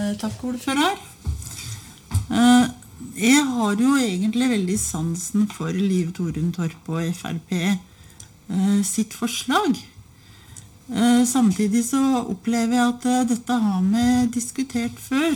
Takk, ordfører. Jeg har jo egentlig veldig sansen for Liv Torunn Torp og FrP sitt forslag. Samtidig så opplever jeg at dette har vi diskutert før.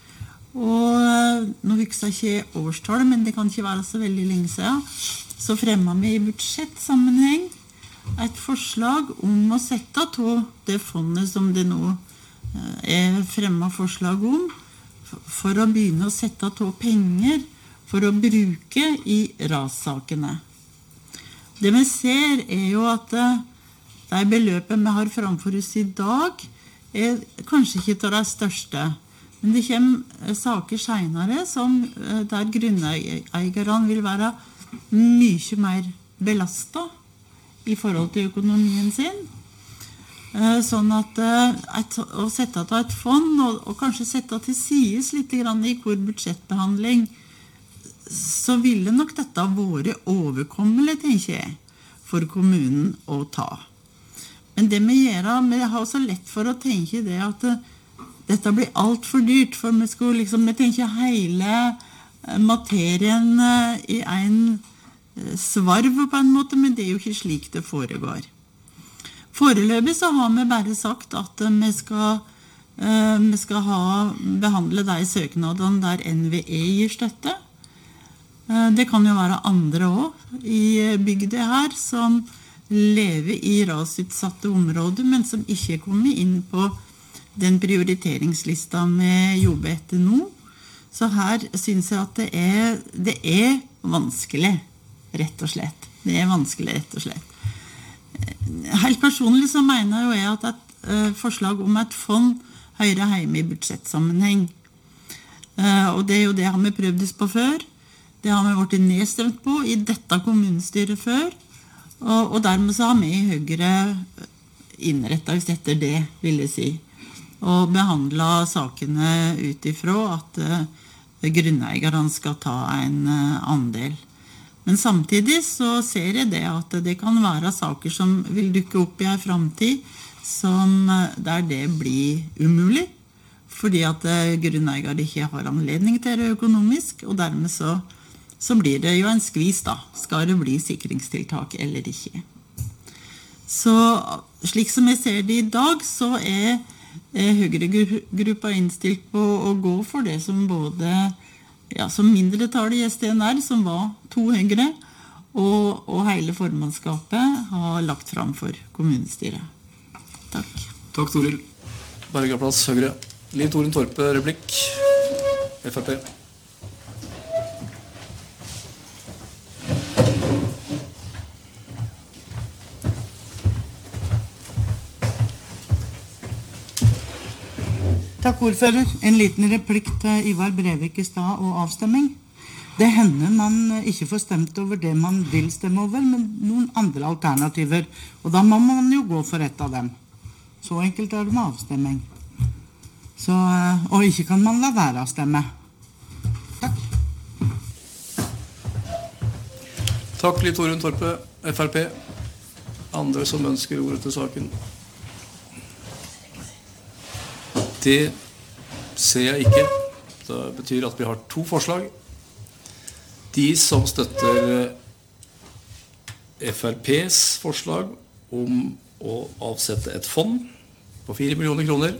Og nå husker jeg ikke årstallet, men det kan ikke være så veldig lenge siden. Så fremmet vi i budsjettsammenheng et forslag om å sette av det fondet som det nå fremmet forslag om, for å begynne å sette av penger for å bruke i rassakene. Det vi ser jo at de beløpet vi har framfor oss i dag kanskje ikke til de største, men det kommer saker senere som der grunneierne vil være mye mer belastet i forhold til økonomien sin. Sånn at å sette av et fond og kanskje sette til sides litt grann i hvor budsjettbehandling, så ville nok dette vært overkommelig, tenker jeg, for kommunen å ta. Men det vi gjør, vi har så lett for å tenke det at dette blir alt for dyrt, for vi tenker hele materien i en svarv på en måte, men det jo ikke slik det foregår. Foreløpig så har vi bare sagt at vi skal behandle de søknadene der NVE gir støtte. Det kan jo være andre også i bygdet her som lever i rasutsatte områder, men som ikke kommer inn på den prioriteringslista vi jobber etter nå. Så her synes jeg at det vanskelig, rett og slett. Det vanskelig, rett og slett. Helt personlig så mener jo jeg at et forslag om et fond hører hjemme i budsjettsammenheng. Og det jo det har vi prøvd oss på før. Det har vi vært nedstemt på i dette kommunestyret før. Og dermed så har vi i Høyre innrettet oss etter det, vil jeg si. Og behandlet sakene utifra at grunneierne skal ta en andel. Men samtidig så ser jeg det at det kan være saker som vil dukke opp i en fremtid der det blir umulig, fordi at grunneier ikke har anledning til det økonomisk, og dermed så blir det jo en skvis da. Skal det bli sikringstiltak eller ikke? Så slik som jeg ser det i dag, så Høyre-gruppa innstilt på å gå for det som både som mindretall i SDNR, som var 2 Høyre, og hele formannskapet har lagt fram for kommunestyret. Takk. Takk, Toril. Bergaplass, Høyre. Liv Torunn Torp, replikk. FrP. Takk, ordfører. En liten replikk til Ivar Brevik i stad og avstemming. Det hender man ikke får stemt over det man vil stemme over, men noen andre alternativer. Og da må man jo gå for et av dem. Så enkelt det med avstemming. Og ikke kan man la være å stemme. Takk. Takk, Liv Torunn Torpe, FrP. Andre som ønsker ordet til saken? Det ser jeg ikke. Det betyr at vi har 2 forslag. De som støtter FrPs forslag om å avsette et fond på 4 millioner kroner,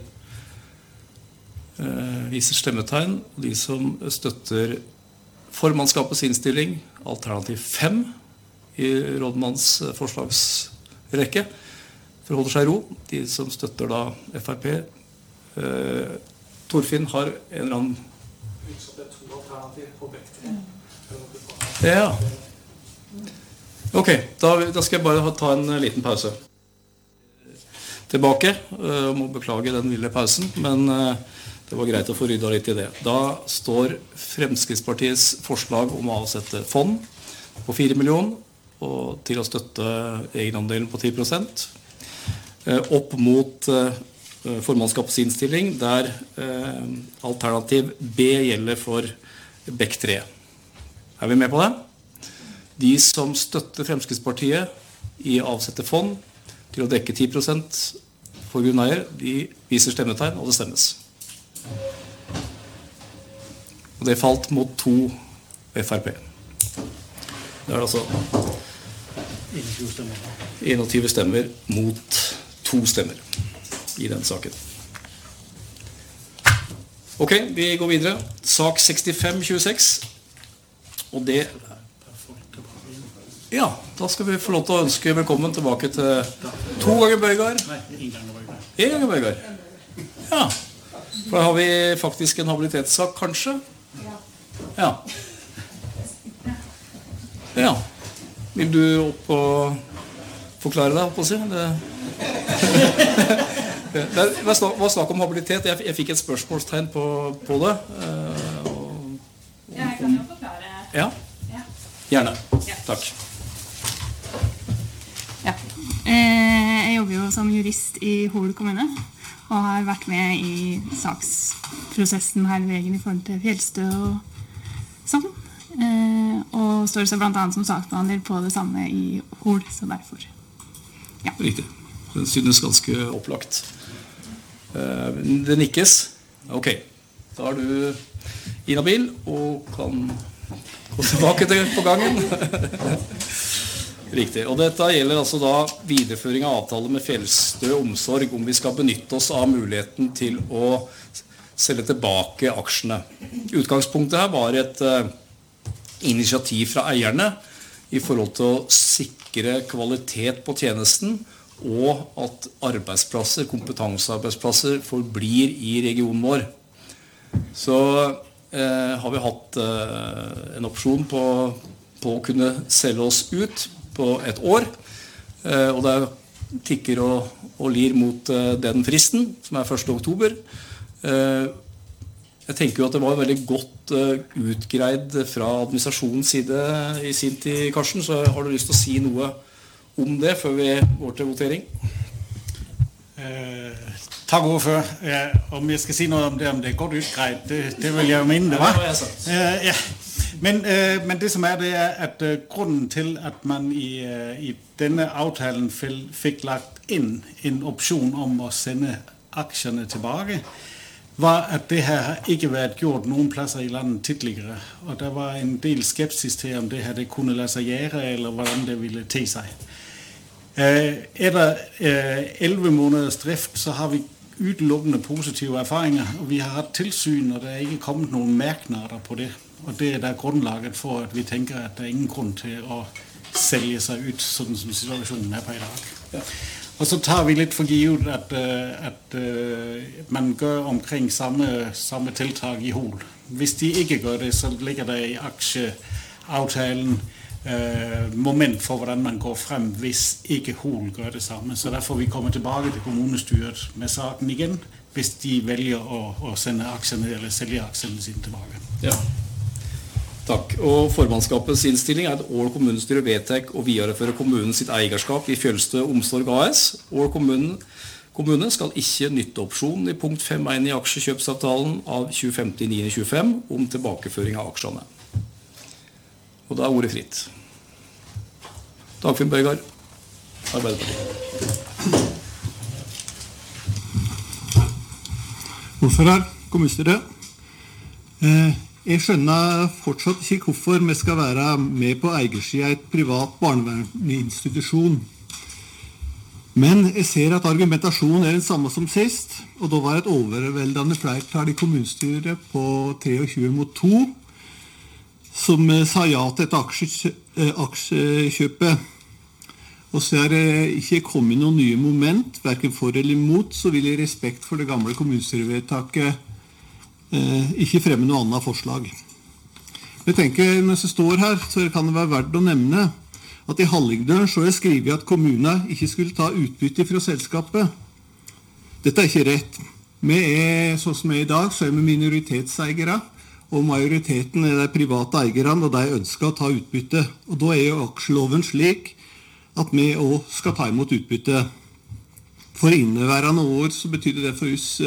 viser stemmetegn. De som støtter formannskapets innstilling, alternativ 5 i rådmanns forslagsrekke, forholder seg i ro. De som støtter da FrP, Torfinn har en eller annen det 2 alternativ på Bekk3. Ja. Ok, da skal jeg bare ta en liten pause. Tilbake, må beklage den lille pausen, men det var greit å få ryddet litt i det. Da står Fremskrittspartiets forslag om å avsette fond på 4 millioner og til å støtte egenandelen på 10%, opp mot formannskapets innstilling, der alternativ B gjelder for Bekk3. Er vi med på det? De som støtter Fremskrittspartiet i å avsette fond til å dekke 10% for grunneier, de viser stemmetegn, og det stemmes. Og det falt mot 2 FRP. Det altså 21 stemmer mot 2 stemmer i den saken. Ok, vi går videre. Sak 65-26. Og det... Ja, da skal vi få lov til å ønske velkommen tilbake til 2 ganger Bøygard. Nei, 1 ganger Bøygard. 1 ganger Bøygard. Ja, for da har vi faktisk en habilitetssak, kanskje? Ja. Ja. Vil du opp og forklare deg, på å si? Det var snakk om habilitet. Jeg fikk et spørsmålstegn på det. Jeg kan jo forklare. Ja? Gjerne. Takk. Ja. Jeg jobber jo som jurist i Hol kommune, og har vært med i saksprosessen her ved veien i forhold til fjellstø og sånn. Og står så blant annet som saksbehandler på det samme i Hol, så derfor. Ja. Riktig. Den synes ganske opplagt. Det nikkes. Ok, da er du inhabil og kan gå tilbake på gangen. Riktig, og dette gjelder altså da videreføring av avtale med Fjellstø Omsorg om vi skal benytte oss av muligheten til å selge tilbake aksjene. Utgangspunktet her var et initiativ fra eierne i forhold til å sikre kvalitet på tjenesten og at arbeidsplasser, kompetansearbeidsplasser forblir i regionen vår. Så har vi hatt en opsjon på å kunne selge oss ut på et år, og det tikker og lir mot den fristen, som er 1. oktober. Jeg tenker jo at det var veldig godt utgreid fra administrasjonens side i sin tid, Karsten, så har du lyst til å si noe om det før vi går til votering? Tak ordfører. Ja, om jeg skal si noe om det er godt utgreid, det vil jeg jo mene det var. Ja. Men det som det at grunden til at man i denne avtalen fikk lagt inn en opsjon om å sende aksjerne tilbake, var at det her har ikke vært gjort noen plasser i landet tidligere, og der var en del skepsis til om det her det kunne lade seg gjøre, eller hvordan det ville te seg. Etter 11 måneders drift så har vi utelukkende positive erfaringer, og vi har hatt tilsyn, og det er ikke kommet noen merknader på det. Og det der grunnlaget for at vi tenker at det er ingen grunn til å selge seg ut, sånn som situasjonen på i dag. Ja. Og så tar vi litt for givet at man gjør omkring samme tiltak i Hol. Hvis de ikke gjør det, så ligger det i aksjeavtalen moment for hvordan man går frem hvis ikke Hol gjør det samme. Så derfor vi kommer tilbake til kommunestyret med saken igjen, hvis de velger å sende aksjene eller selge aksjene sine tilbake. Ja. Takk. Og formannskapets innstilling at Ål kommunestyre vedtek å videreføre kommunen sitt eierskap i Fjellstø Omsorg AS. Ål kommune skal ikke nytte opsjonen i punkt 5.1 i aksjekjøpsavtalen av 25.9.25 om tilbakeføring av aksjene. Og da er ordet fritt. Dagfinn Bøygard, Arbeiderpartiet. Ordfører, kommunestyret. Jeg skjønner fortsatt ikke hvorfor vi skal være med på eiersiden av et privat barnevernsinstitusjon. Men jeg ser at argumentasjonen den samme som sist, og da var et overveldende flertall i kommunestyret på 23 mot 2, som sa ja til et aksjekjøpet. Og så det ikke kommet noen nye moment, hverken for eller imot, så vil jeg i respekt for det gamle kommunestyrevedtaket ikke fremme noe annet forslag. Jeg tenker, når jeg står her, så kan det være verdt å nevne at i Hallingdølen så jeg skrevet at kommunen ikke skulle ta utbytte fra selskapet. Dette ikke rett. Vi sånn som i dag, så vi minoritetseiere, og majoriteten de private eierne, og de ønsker å ta utbytte. Og da jo aksjeloven slik at vi også skal ta imot utbytte. For inneværende år så betyr det for oss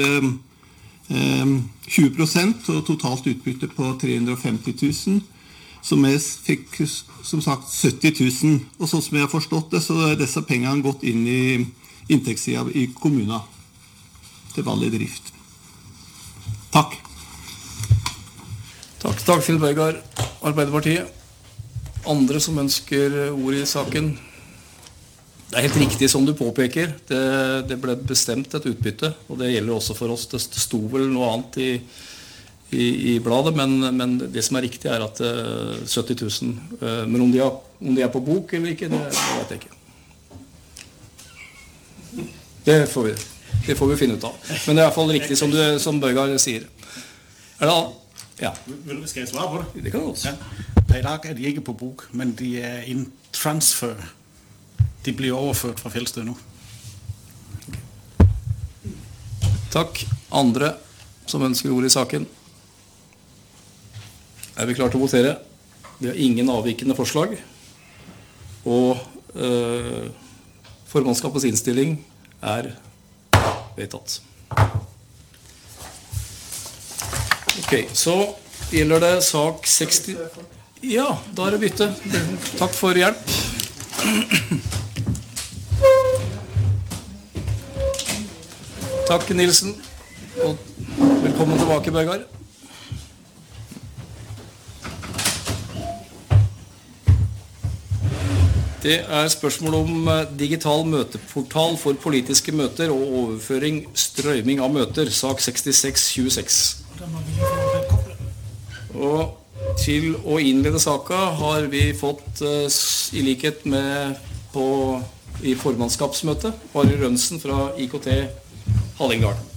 20% og totalt utbytte på 350 000, som vi fikk som sagt 70 000, og sånn som jeg har forstått det, så disse pengene gått inn i inntektssiden i kommunen til vanlig drift. Takk. Takk. Dagfinn Bøygard, Arbeiderpartiet. Andre som ønsker ord i saken? Det helt riktig som du påpeker. Det ble bestemt et utbytte, og det gjelder også for oss. Det sto vel noe annet i bladet, men det som riktig at 70 000. Men om de på bok eller ikke, det vet jeg ikke. Det får vi finne ut av. Men det I hvert fall riktig som Bøygard sier. Det da? Ja. Skal jeg svare på det? Det kan du også. Ja. I dag de ikke på bok, men de en transfer. De blir overført fra Fjeldstø nå. Takk. Andre som ønsker ord i saken? Vi klare til å votere? Vi har ingen avvikende forslag. Og formannskapets innstilling vedtatt. Ok, så gjelder det sak 60. Ja, da det bytte. Takk for hjelp. Takk, Nilsen. Og velkommen tilbake, Bøygard. Det spørsmål om digital møteportal for politiske møter og overføring, strømming av møter, sak 66-26. Og til å innlede saka har vi fått, I likhet med I formannskapsmøtet, Ari Rønsen fra IKT Hallingdal.